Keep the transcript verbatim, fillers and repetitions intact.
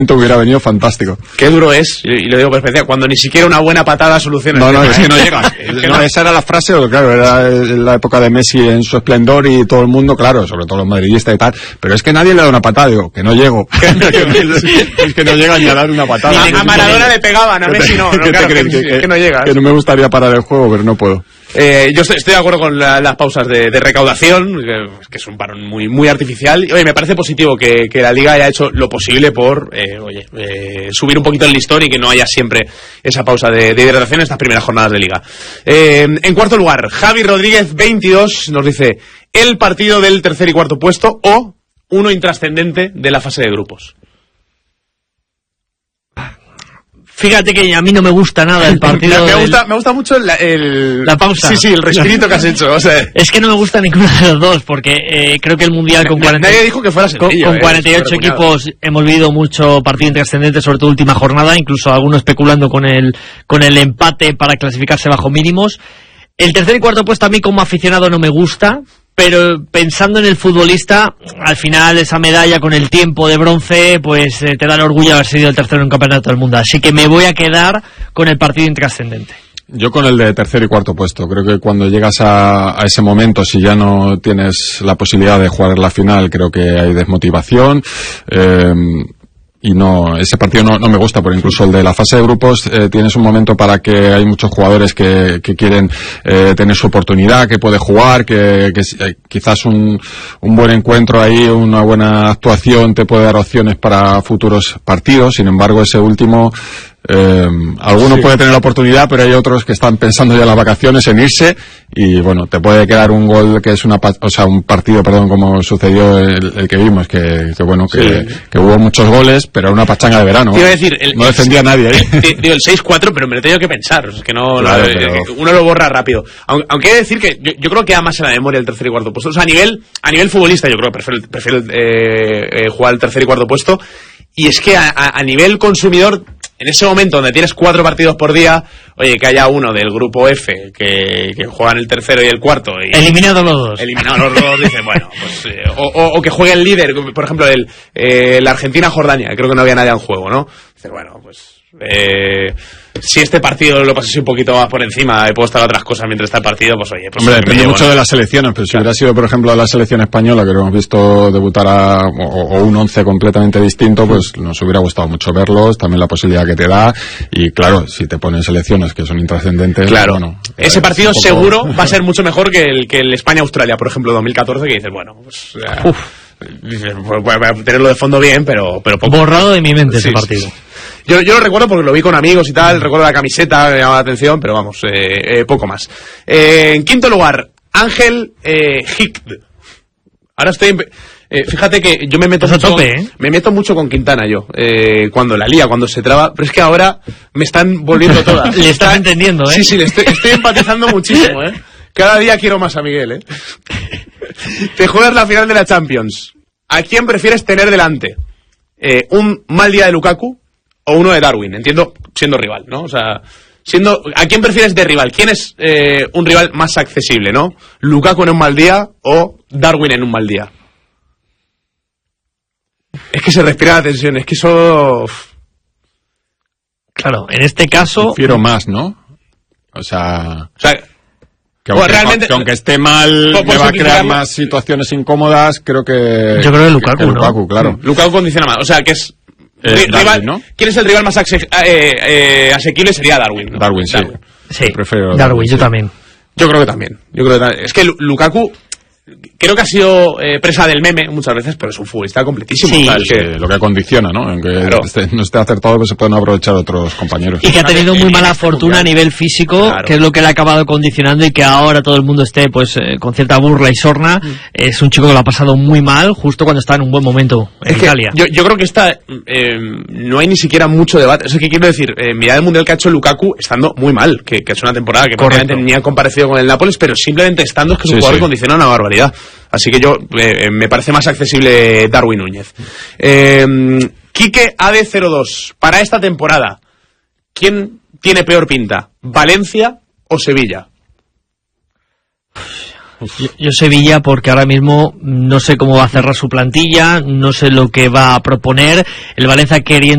hubiera venido fantástico. Qué duro es, y lo digo por experiencia, cuando ni siquiera una buena patada soluciona. No, no, tema, es que ¿eh? no llegas. Es que no, no. Esa era la frase, claro, era la época de Messi en su esplendor y todo el mundo, claro, sobre todo los madridistas y tal, pero es que nadie le da una patada, digo, que no llego. Es que no llega ni a dar una patada. A, a Maradona le pegaban, a Messi no, no, ¿Qué claro, te crees? que, Que, que no llegas. Que no me gustaría parar el juego, pero no puedo. Eh, yo estoy, estoy de acuerdo con la, las pausas de, de recaudación, que, que es un parón muy muy artificial. Y, oye, me parece positivo que, que la Liga haya hecho lo posible por eh, oye, eh, subir un poquito el listón y que no haya siempre esa pausa de, de hidratación en estas primeras jornadas de Liga. Eh, en cuarto lugar, Javi Rodríguez veintidós nos dice: el partido del tercer y cuarto puesto o uno intrascendente de la fase de grupos. Fíjate que a mí no me gusta nada el partido. me, gusta, del... me gusta mucho el, el... la pausa. Sí, sí, el respirito que has hecho. O sea... Es que no me gusta ninguno de los dos, porque eh, creo que el Mundial con cuarenta... Nadie dijo que fuera sencillo, con, con eh, cuarenta y ocho equipos hemos vivido mucho partido intrascendente, sobre todo última jornada, incluso algunos especulando con el con el empate para clasificarse bajo mínimos. El tercer y cuarto puesto a mí como aficionado no me gusta, pero pensando en el futbolista, al final esa medalla con el tiempo de bronce, pues eh, te da el orgullo de haber sido el tercero en un campeonato del mundo. Así que me voy a quedar con el partido intrascendente. Yo con el de tercer y cuarto puesto. Creo que cuando llegas a, a ese momento, si ya no tienes la posibilidad de jugar la final, creo que hay desmotivación. Eh, Y no, ese partido no, no me gusta, pero incluso el de la fase de grupos, eh, tienes un momento para que hay muchos jugadores que, que quieren eh, tener su oportunidad, que puede jugar, que, que eh, quizás un, un buen encuentro ahí, una buena actuación te puede dar opciones para futuros partidos. Sin embargo, ese último, eh, alguno sí puede tener la oportunidad, pero hay otros que están pensando ya en las vacaciones, en irse, y bueno, te puede quedar un gol que es una, o sea, un partido, perdón, como sucedió el, el que vimos, que, que bueno, que, sí, que hubo muchos goles, pero era una pachanga de verano. Iba a decir, el, no defendía a nadie ahí. Digo, el seis cuatro, pero me lo he tenido que pensar, es que no, claro, no pero... uno lo borra rápido. Aunque, aunque he de decir que yo, yo creo que ama más en la memoria el tercer y cuarto puesto. O sea, a nivel, a nivel futbolista yo creo que prefiero, prefiero eh, eh, jugar el tercer y cuarto puesto. Y es que a, a, a nivel consumidor, en ese momento donde tienes cuatro partidos por día, oye, que haya uno del grupo F que, que juegan el tercero y el cuarto. Y eliminados los dos. Eliminados los dos, dicen, bueno, pues, eh, o, o, o que juegue el líder, por ejemplo, el, eh, la Argentina-Jordania, creo que no había nadie en juego, ¿no? Dicen, bueno, pues, eh, si este partido lo pasase un poquito más por encima y puedo estar otras cosas mientras está el partido, pues oye, pues... Hombre, depende mucho, ¿no?, de las selecciones, pero si claro, hubiera sido, por ejemplo, la selección española, que lo hemos visto debutar a, o, o un once completamente distinto, pues nos hubiera gustado mucho verlos, también la posibilidad que te da, y claro, si te ponen selecciones que son intrascendentes... Claro, bueno, ese partido poco... seguro va a ser mucho mejor que el, que el España-Australia, por ejemplo, dos mil catorce, que dices, bueno, pues... Uh, Uf. Dices, pues, voy a tenerlo de fondo bien, pero, pero poco. Borrado de mi mente, sí, ese partido. Sí, sí. Yo, yo lo recuerdo porque lo vi con amigos y tal, recuerdo la camiseta, me llamaba la atención, pero vamos, eh, eh, poco más. Eh, en quinto lugar, Ángel eh, Hickd. Ahora estoy... En, eh, fíjate que yo me meto mucho, tope, con, ¿eh? me meto mucho con Quintana yo, eh, cuando la lía, cuando se traba, pero es que ahora me están volviendo todas. Le estás entendiendo, ¿eh? Sí, sí, le estoy, estoy empatizando muchísimo, ¿eh? Cada día quiero más a Miguel, ¿eh? Te juegas la final de la Champions. ¿A quién prefieres tener delante? Eh, ¿Un mal día de Lukaku o uno de Darwin? Entiendo, siendo rival, ¿no? O sea, siendo... ¿A quién prefieres de rival? ¿Quién es eh, un rival más accesible, no? ¿Lukaku en un mal día o Darwin en un mal día? Es que se respira la tensión, es que eso... Claro, en este caso... Prefiero más, ¿no? O sea... O sea, Que aunque, bueno, realmente, que aunque esté mal, me va a crear más situaciones incómodas, creo que... Yo creo que Lukaku, que Lukaku, ¿no? claro. Lukaku condiciona más, o sea, que es... Eh, rival, Darwin, ¿no? ¿Quién es el rival más axe, eh, eh, asequible? Sería Darwin, ¿no? Darwin, sí. Darwin. Sí, prefiero Darwin, Darwin, yo sí. también. Yo creo que también. Yo creo que también. Es que Lukaku... Creo que ha sido eh, presa del meme muchas veces, pero es un futbolista completísimo. Sí, o sea, es que... que lo que condiciona, ¿no? Aunque Claro. esté, no esté acertado, pues se pueden aprovechar otros compañeros. Y que ha tenido muy mala fortuna a nivel físico, Claro. que es lo que le ha acabado condicionando, y que ahora todo el mundo esté pues eh, con cierta burla y sorna. Mm. Es un chico que lo ha pasado muy mal justo cuando está en un buen momento en Es que Italia. yo, yo creo que esta eh, no hay ni siquiera mucho debate. Es que quiero decir, eh, mirad el mundial que ha hecho Lukaku estando muy mal, que, que es una temporada que probablemente ni ha comparecido con el Nápoles, pero simplemente estando es que es un Sí, jugador sí. que condiciona una barbaridad. Así que yo eh, me parece más accesible Darwin Núñez. Eh, Quique A D cero dos, para esta temporada, ¿quién tiene peor pinta? ¿Valencia o Sevilla? Yo, yo Sevilla, porque ahora mismo no sé cómo va a cerrar su plantilla, no sé lo que va a proponer. El Valencia queriendo